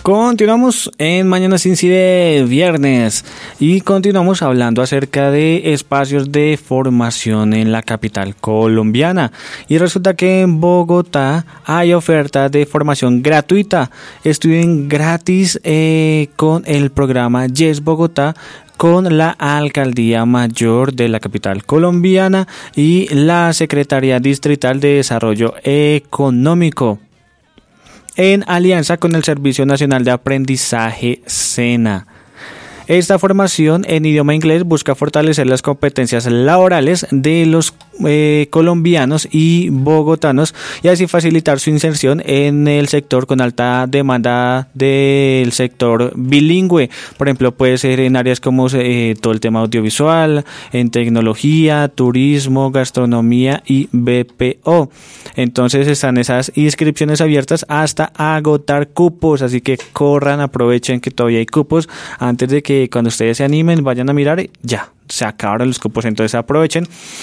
Continuamos en Mañana Sin Sí de viernes y continuamos hablando acerca de espacios de formación en la capital colombiana. Y resulta que en Bogotá hay oferta de formación gratuita. Estudien gratis con el programa Yes Bogotá, con la Alcaldía Mayor de la capital colombiana y la Secretaría Distrital de Desarrollo Económico, en alianza con el Servicio Nacional de Aprendizaje SENA. Esta formación en idioma inglés busca fortalecer las competencias laborales de los colombianos y bogotanos y así facilitar su inserción en el sector con alta demanda del sector bilingüe. Por ejemplo, puede ser en áreas como todo el tema audiovisual, en tecnología, turismo, gastronomía y BPO. Entonces están esas inscripciones abiertas hasta agotar cupos, así que corran, aprovechen que todavía hay cupos antes de que cuando ustedes se animen vayan a mirar, ya se acabaron los cupos, entonces aprovechen.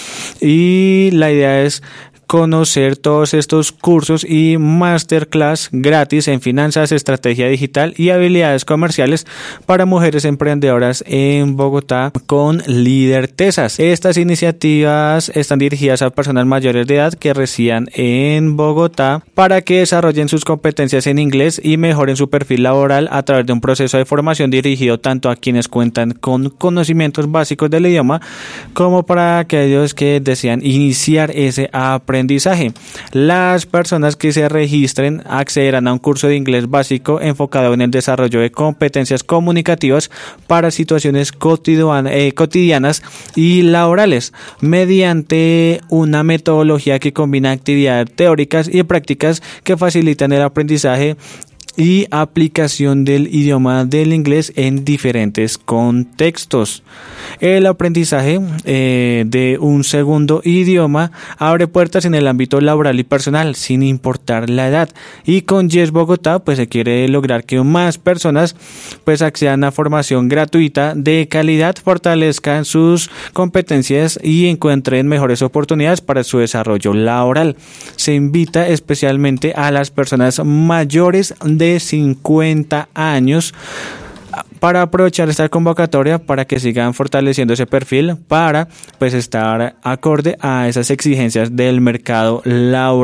Y la idea es conocer todos estos cursos y masterclass gratis en finanzas, estrategia digital y habilidades comerciales para mujeres emprendedoras en Bogotá con Lidertesas. Estas iniciativas están dirigidas a personas mayores de edad que residan en Bogotá para que desarrollen sus competencias en inglés y mejoren su perfil laboral a través de un proceso de formación dirigido tanto a quienes cuentan con conocimientos básicos del idioma como para aquellos que desean iniciar ese aprendizaje. Las personas que se registren accederán a un curso de inglés básico enfocado en el desarrollo de competencias comunicativas para situaciones cotidianas y laborales, mediante una metodología que combina actividades teóricas y prácticas que facilitan el aprendizaje y aplicación del idioma del inglés en diferentes contextos. El aprendizaje de un segundo idioma abre puertas en el ámbito laboral y personal sin importar la edad, y con Yes Bogotá pues se quiere lograr que más personas pues accedan a formación gratuita de calidad, fortalezcan sus competencias y encuentren mejores oportunidades para su desarrollo laboral. Se invita especialmente a las personas mayores de 50 años para aprovechar esta convocatoria para que sigan fortaleciendo ese perfil para pues estar acorde a esas exigencias del mercado laboral.